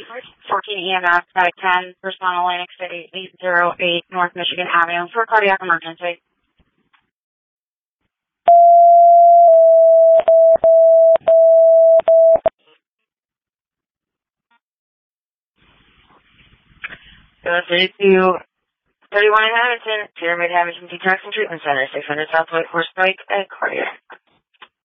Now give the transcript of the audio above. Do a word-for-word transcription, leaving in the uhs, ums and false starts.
fourteen E M S, Medic ten, respond Atlantic City, eight oh eight North Michigan Avenue for a cardiac emergency. Go city to thirty-one in Hamilton, Pyramid Hamilton Detox and Treatment Center, six hundred South White Horse Pike, and cardiac.